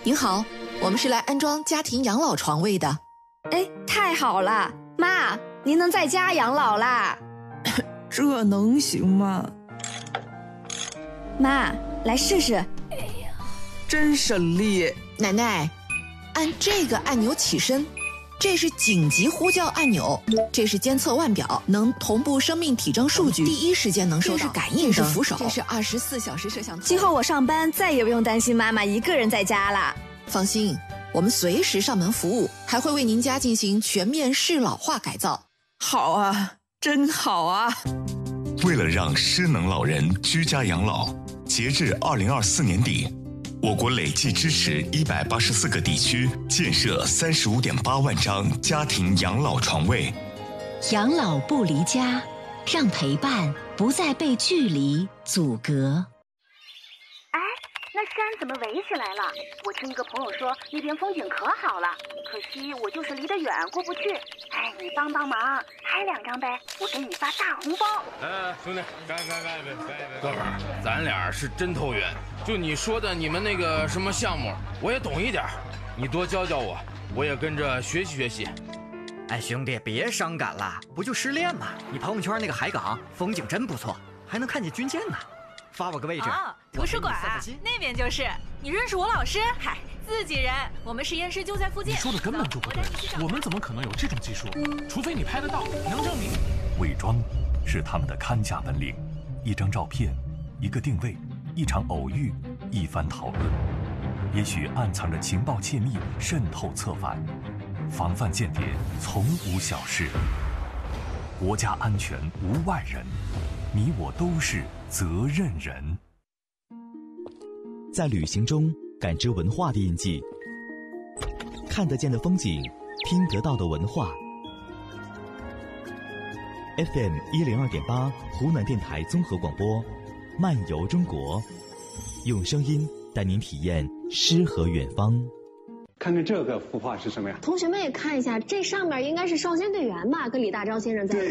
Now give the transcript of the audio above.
您好，我们是来安装家庭养老床位的。 哎，太好了，妈，您能在家养老啦？ 这能行吗？ 妈，来试试。 真省力。 奶奶，按这个按钮起身，这是紧急呼叫按钮，这是监测腕表，能同步生命体征数据，第一时间能收到。这是感应灯，这是扶手，这是24小时摄像头。 今后我上班再也不用担心妈妈一个人在家了。 放心，我们随时上门服务，还会为您家进行全面适老化改造。 好啊，真好啊！ 为了让失能老人居家养老，截至2024年底，我国累计支持184个地区建设35.8万张家庭养老床位。 养老不离家，让陪伴不再被距离阻隔。 哎，那山怎么围起来了？我听一个朋友说那边风景可好了，可惜我就是离得远过不去。哎，你帮帮忙，拍2张呗，我给你发大红包。 哎，兄弟，干！哥们儿，咱俩是真投缘。就你说的你们那个什么项目，我也懂一点，你多教教我，我也跟着学习学习。 哎，兄弟，别伤感了，不就失恋吗？你朋友圈那个海港风景真不错，还能看见军舰呢。发我个位置。 哦，图书馆那边就是。你认识我老师？嗨，自己人，我们实验室就在附近。 你说的根本就不对，我们怎么可能有这种技术？除非你拍得到，能证明。 伪装是他们的看家本领，一张照片，一个定位，一场偶遇，一番讨论，也许暗藏着情报窃密渗透策反，防范间谍从无小事，国家安全无外人，你我都是责任人。 在旅行中感知文化的印记，看得见的风景，听得到的文化。FM 102.8湖南电台综合广播，漫游中国，用声音带您体验诗和远方。 看看这个幅画是什么呀？ 同学们也看一下，这上面应该是少先队员吧，跟李大钊先生在。